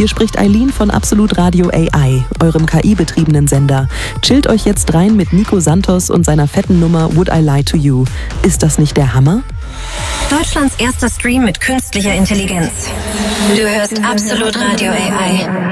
hier spricht Eileen von Absolut Radio AI, eurem KI-betriebenen Sender. Chillt euch jetzt rein mit Nico Santos und seiner fetten Nummer Would I Lie to You. Ist das nicht der Hammer? Deutschlands erster Stream mit künstlicher Intelligenz. Du hörst Absolut Radio AI.